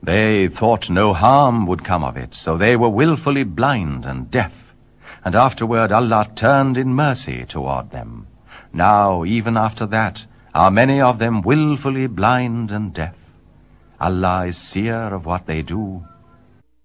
They thought no harm would come of it, so they were willfully blind and deaf. And afterward Allah turned in mercy toward them. Now, even after that, are many of them willfully blind and deaf. Allah is seer of what they do.